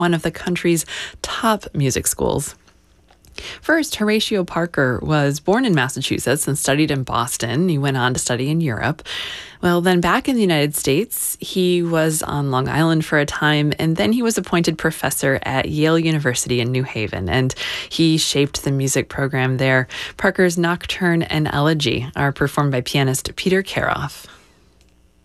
one of the country's top music schools. First, Horatio Parker was born in Massachusetts and studied in Boston. He went on to study in Europe. Well, then back in the United States, he was on Long Island for a time, and then he was appointed professor at Yale University in New Haven, and he shaped the music program there. Parker's Nocturne and Elegy are performed by pianist Peter Karoff.